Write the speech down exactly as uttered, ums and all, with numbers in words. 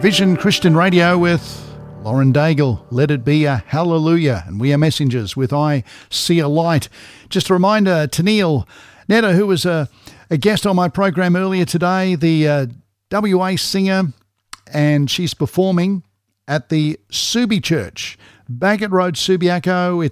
Vision Christian Radio with Lauren Daigle. Let it be a hallelujah. And we are messengers with I See a Light. Just a reminder, Tennille Netta, who was a, a guest on my program earlier today, the uh, W A singer, and she's performing at the Subi Church, Bagot Road, Subiaco. It's